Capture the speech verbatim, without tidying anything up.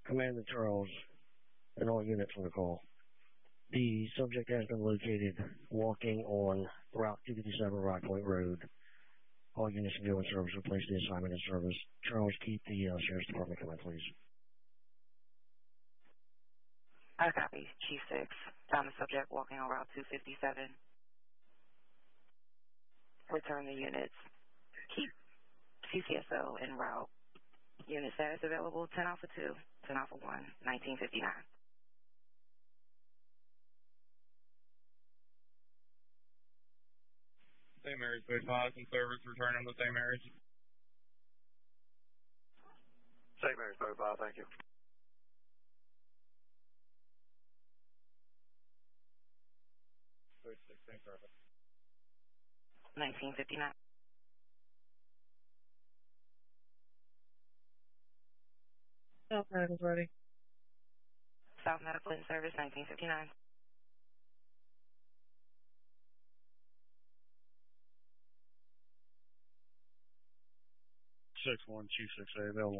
Commander Charles, and all units on the call. The subject has been located walking on Route two fifty-seven Rock Point Road. All units in due in service will place the assignment in service. Charles, keep the uh, Sheriff's Department coming, please. I copy. Chief six. Found the subject walking on Route two fifty-seven. Return the units. Keep C C S O en route. Unit status available, ten Alpha two, ten Alpha one, nineteen fifty-nine. Saint Mary's Base House and service returning to Saint Mary's. Saint Mary's Base House, thank you. sixteen service. nineteen fifty-nine. South Medical's ready. South Medical in service, nineteen fifty-nine. six one, Chief six A, available.